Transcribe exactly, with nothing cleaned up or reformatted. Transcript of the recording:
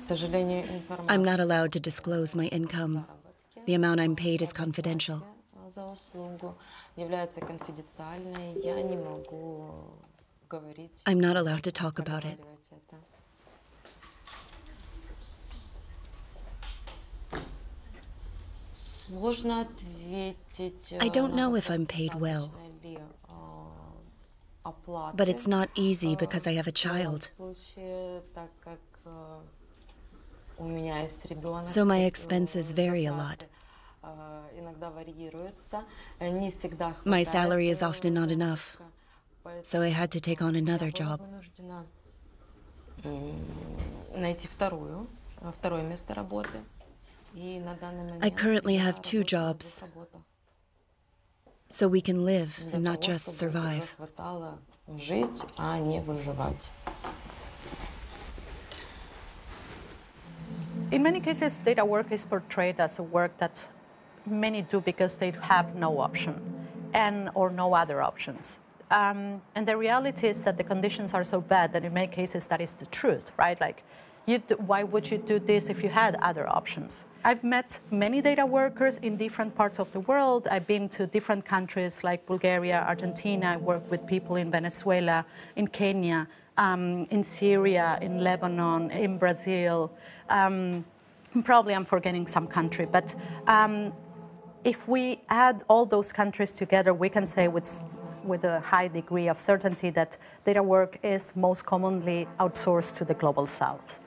I'm not allowed to disclose my income. The amount I'm paid is confidential. I'm not allowed to talk about it. I don't know if I'm paid well. But it's not easy because I have a child. So my expenses vary a lot. My salary is often not enough, so I had to take on another job. I currently have two jobs, so we can live and not just survive. In many cases, data work is portrayed as a work that many do because they have no option and or no other options. Um, and the reality is that the conditions are so bad that in many cases that is the truth, right? Like, you do, why would you do this if you had other options? I've met many data workers in different parts of the world. I've been to different countries like Bulgaria, Argentina. I work with people in Venezuela, in Kenya, um, in Syria, in Lebanon, in Brazil. Um, probably I'm forgetting some country, but um, if we add all those countries together, we can say with, with a high degree of certainty that data work is most commonly outsourced to the Global South.